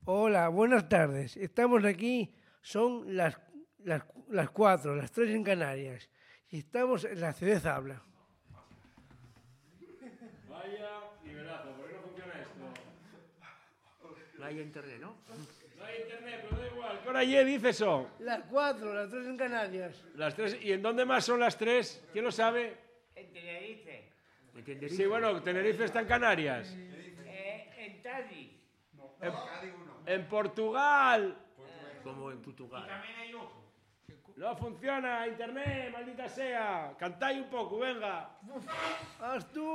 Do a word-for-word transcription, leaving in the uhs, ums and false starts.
Hola, buenas tardes. Estamos aquí, son las, las, las cuatro, las tres en Canarias. Y estamos en la ciudad habla. Vaya nivelazo, ¿por qué no funciona esto? No hay internet, ¿no? No hay internet, pero da igual. ¿Qué hora ya dice eso? Las cuatro, las tres en Canarias. Las tres. ¿Y en dónde más son las tres? ¿Quién lo sabe? En Tenerife, ¿En Tenerife? Sí, bueno, Tenerife está en Canarias. eh, en Cádiz. En, en Portugal. Como en Portugal. También hay otro. No funciona internet, maldita sea. Cantáis un poco, venga. ¡Haz tú!